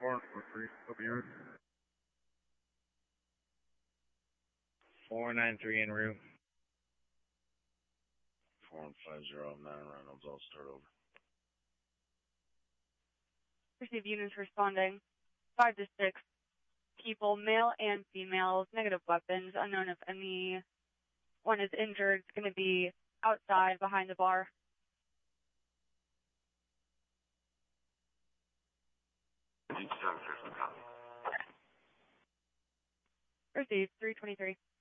443, what be yours? 493 en route. 4150, Mount Reynolds, I'll start over. Received units responding. 5 to 6 people, male and female, negative weapons, unknown if anyone is injured. It's going to be outside behind the bar. Received 323.